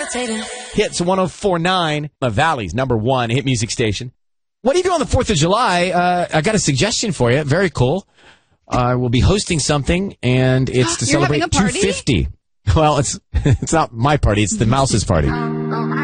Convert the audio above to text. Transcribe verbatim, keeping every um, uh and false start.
Hits one oh four point nine, the Valley's number one hit music station. What do you do on the fourth of July? Uh, I got a suggestion for you. Very cool. I uh, will be hosting something, and it's to You're celebrate having a party? two fifty. Well, it's it's not my party. It's the Mouse's party.